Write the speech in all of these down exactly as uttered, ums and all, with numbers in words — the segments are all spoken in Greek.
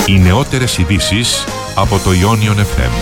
Οι νεότερες ειδήσεις από το Ionion εφ εμ.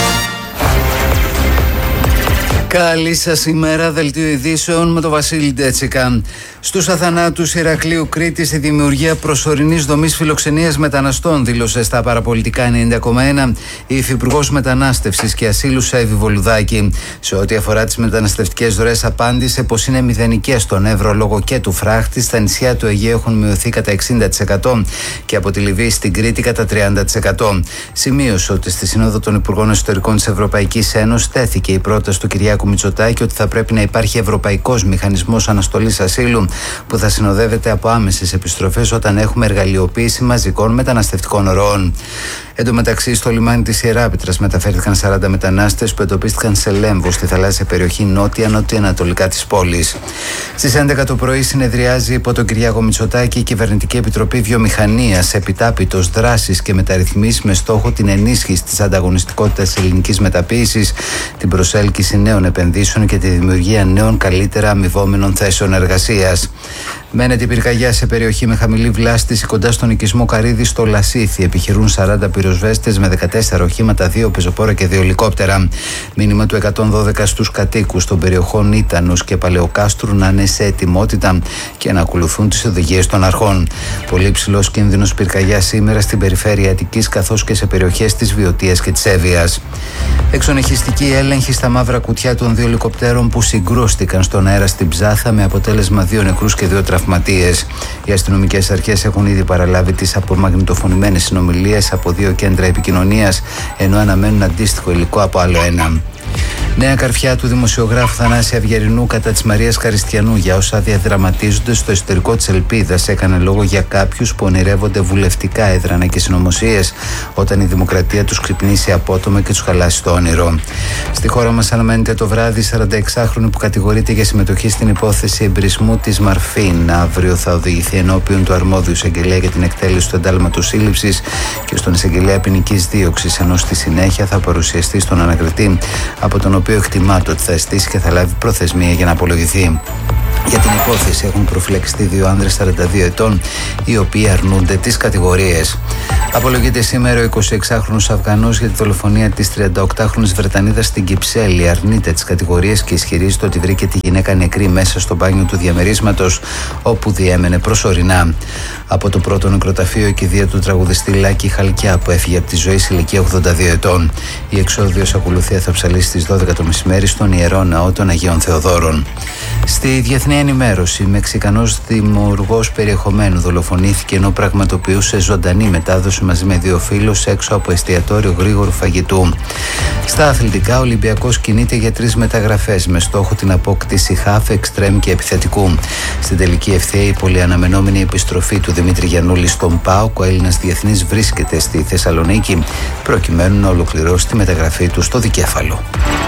Καλή σας ημέρα, δελτίο ειδήσεων με τον Βασίλη Ντέτσικα. Στους αθανάτους Ηρακλείου Κρήτης η δημιουργία προσωρινής δομής φιλοξενίας μεταναστών, δήλωσε στα παραπολιτικά ενενήντα κόμμα ένα η Υφυπουργός Μετανάστευσης και Ασύλου Σάιβη Βολουδάκη. Σε ό,τι αφορά τις μεταναστευτικές ροές, απάντησε πως είναι μηδενικές στον Εύρο λόγω και του φράχτη. Στα νησιά του Αιγαίου έχουν μειωθεί κατά εξήντα τοις εκατό και από τη Λιβύη στην Κρήτη κατά τριάντα τοις εκατό. Σημείωσε ότι στη Σύνοδο των Υπουργών Εσωτερικών της Ευρωπαϊκής Ένωσης τέθηκε η πρόταση του Κυριάκου Μητσοτάκη ότι θα πρέπει να υπάρχει ευρωπαϊκός μηχανισμός αναστολής ασύλου που θα συνοδεύεται από άμεσες επιστροφές όταν έχουμε εργαλειοποίηση μαζικών μεταναστευτικών ροών. Εν τω μεταξύ, στο λιμάνι της Ιεράπετρας μεταφέρθηκαν σαράντα μετανάστες που εντοπίστηκαν σε Λέμβο, στη θαλάσσια περιοχή νότια-νοτιοανατολικά της πόλης. Στις έντεκα το πρωί συνεδριάζει υπό τον Κυριάκο Μητσοτάκη η Κυβερνητική Επιτροπή Βιομηχανίας, επιτάπητος δράσεις και μεταρρυθμίσεις με στόχο την ενίσχυση της ανταγωνιστικότητας της ελληνικής μεταποίησης, την προσέλκυση νέων επενδύσεων και τη δημιουργία νέων καλύτερα αμοιβόμενων θέσεων εργασίας. Μένεται η πυρκαγιά σε περιοχή με χαμηλή βλάστηση κοντά στον οικισμό Καρύδη στο Λασίθι. Επιχειρούν σαράντα πυροσβέστες με δεκατέσσερα οχήματα, δύο πεζοπόρα και δύο ελικόπτερα. Μήνυμα του εκατόν δώδεκα στους κατοίκους των περιοχών Ήτανος και Παλαιοκάστρου να είναι σε ετοιμότητα και να ακολουθούν τις οδηγίες των αρχών. Πολύ ψηλός κίνδυνος πυρκαγιά σήμερα στην περιφέρεια Αττικής καθώς και σε περιοχές της Βιωτίας και της Εύβοιας. Εξονυχιστική έλεγχη στα μαύρα κουτιά των δύο ελικοπτέρων που συγκρούστηκαν στον αέρα στην Ψάθα με αποτέλεσμα δύο νεκρούς και δύο τραυματίες. Οι αστυνομικές αρχές έχουν ήδη παραλάβει τις απομαγνητοφωνημένες συνομιλίες από δύο κέντρα επικοινωνίας, ενώ αναμένουν αντίστοιχο υλικό από άλλο ένα. Νέα καρφιά του δημοσιογράφου Θανάση Αυγερινού κατά της Μαρίας Καριστιανού για όσα διαδραματίζονται στο εσωτερικό της Ελπίδας. Έκανε λόγο για κάποιους που ονειρεύονται βουλευτικά έδρανα και συνωμοσίες όταν η δημοκρατία τους ξυπνήσει απότομα και τους χαλάσει το όνειρο. Στη χώρα μας αναμένεται το βράδυ η σαρανταεξάχρονη που κατηγορείται για συμμετοχή στην υπόθεση εμπρισμού της Μαρφίν. Αύριο θα οδηγηθεί ενώπιον του αρμόδιου εισαγγελέα για την εκτέλεση του εντάλματος σύλληψης και στον εισαγγελέα ποινικής δίωξης, ενώ στη συνέχεια θα παρουσιαστεί στον ανακριτή, από τον οποίο εκτιμάται ότι θα αισθήσει και θα λάβει προθεσμία για να απολογηθεί. Για την υπόθεση έχουν προφυλακιστεί δύο άνδρες σαράντα δύο ετών, οι οποίοι αρνούνται τις κατηγορίες. Απολογείται σήμερα ο εικοσιεξάχρονος Αφγανός για τη δολοφονία της τριανταοκτάχρονης Βρετανίδας στην Κυψέλη. Αρνείται τις κατηγορίες και ισχυρίζεται ότι βρήκε τη γυναίκα νεκρή μέσα στο μπάνιο του διαμερίσματος, όπου διέμενε προσωρινά. Από το πρώτο νεκροταφείο η κηδεία του τραγουδιστή Λάκη Χαλκιά, που έφυγε από τη ζωή σε ηλικία ογδόντα δύο ετών. Η εξόδιος ακολουθία θα ψαλίσει στις δώδεκα το μεσημέρι στον Ιερό Ναό των Αγίων Θεοδόρων. Στη διεθνή ενημέρωση, Μεξικανός δημιουργός περιεχομένου δολοφονήθηκε ενώ πραγματοποιούσε ζωντανή μετάδοση μαζί με δύο φίλους έξω από εστιατόριο γρήγορου φαγητού. Στα αθλητικά, ο Ολυμπιακός κινείται για τρεις μεταγραφές με στόχο την απόκτηση half, εξτρέμ και επιθετικού. Στην τελική ευθεία, η πολυαναμενόμενη επιστροφή του Δημήτρη Γιαννούλη στον ΠΑΟΚ, ο Έλληνας διεθνής βρίσκεται στη Θεσσαλονίκη προκειμένου να ολοκληρώσει τη μεταγραφή του στο δικέφαλο.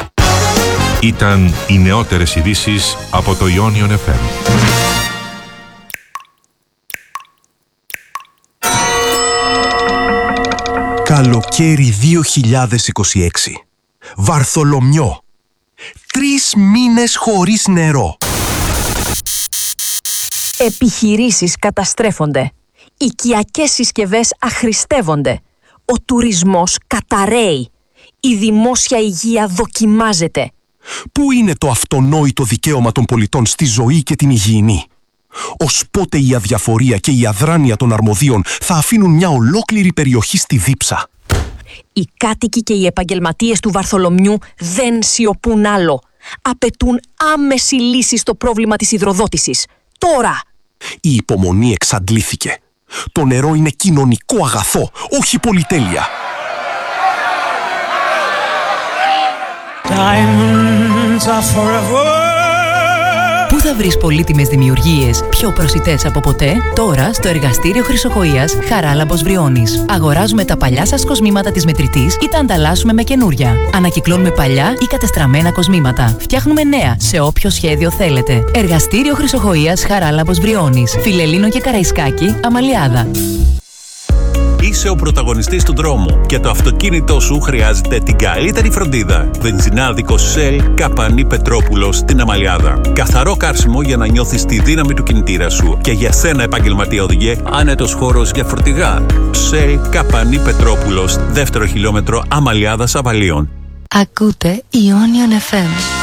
Ήταν οι νεότερες ειδήσεις από το Ionion εφ εμ. Καλοκαίρι δύο χιλιάδες είκοσι έξι. Βαρθολομιό. Τρεις μήνες χωρίς νερό. Επιχειρήσεις καταστρέφονται. Οικιακές συσκευές αχρηστεύονται. Ο τουρισμός καταρρέει. Η δημόσια υγεία δοκιμάζεται. Πού είναι το αυτονόητο δικαίωμα των πολιτών στη ζωή και την υγιεινή? Ως πότε η αδιαφορία και η αδράνεια των αρμοδίων θα αφήνουν μια ολόκληρη περιοχή στη δίψα? Οι κάτοικοι και οι επαγγελματίες του Βαρθολομιού δεν σιωπούν άλλο. Απαιτούν άμεση λύση στο πρόβλημα της υδροδότησης. Τώρα! Η υπομονή εξαντλήθηκε. Το νερό είναι κοινωνικό αγαθό, όχι πολυτέλεια. Πού θα βρεις πολύτιμες δημιουργίες πιο προσιτές από ποτέ? Τώρα στο εργαστήριο Χρυσοκοΐας Χαράλαμπος Βριώνης. Αγοράζουμε τα παλιά σας κοσμήματα της μετρητής ή τα ανταλλάσσουμε με καινούρια. Ανακυκλώνουμε παλιά ή κατεστραμμένα κοσμήματα. Φτιάχνουμε νέα σε όποιο σχέδιο θέλετε. Εργαστήριο Χρυσοκοΐας Χαράλαμπος Βριώνης. Φιλελλήνο και Καραϊσκάκη, Αμαλιάδα. Είσαι ο πρωταγωνιστής του δρόμου και το αυτοκίνητό σου χρειάζεται την καλύτερη φροντίδα. Βενζινάδικος Shell Καπανή Πετρόπουλος στην Αμαλιάδα. Καθαρό κάρσιμο για να νιώθεις τη δύναμη του κινητήρα σου. Και για σένα, επαγγελματία οδηγέ, άνετος χώρος για φορτηγά. Shell Καπανή Πετρόπουλος, δεύτερο χιλιόμετρο Αμαλιάδας Αβαλίων. Ακούτε Ionian εφ εμ.